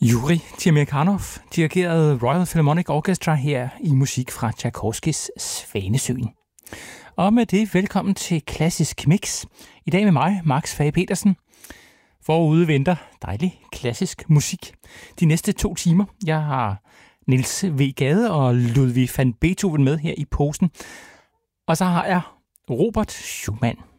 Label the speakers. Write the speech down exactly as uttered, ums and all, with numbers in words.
Speaker 1: Yuri Tirmikhanov dirigerede Royal Philharmonic Orchestra her i musik fra Tchaikovskys Svanesøen. Og med det, velkommen til Klassisk Mix. I dag med mig, Max Fage Petersen. Forude venter dejlig klassisk musik de næste to timer. Jeg har Niels W. Gade og Ludwig van Beethoven med her i posen. Og så har jeg Robert Schumann.